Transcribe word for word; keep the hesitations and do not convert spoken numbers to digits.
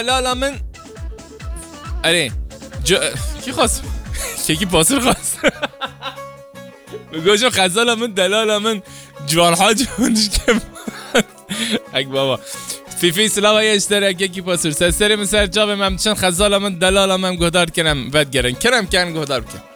دلالا من اره جو... کی خواست؟ کی پاسر خواست؟ بگوشم خزالا من دلالا من جوان حاج منش کم اک بابا فی فی سلاوه اشتراک یکی پاسر سر من سر جاب من چند خزالا من دلالا من گهدار کنم ود گرن کنم کن گهدار کنم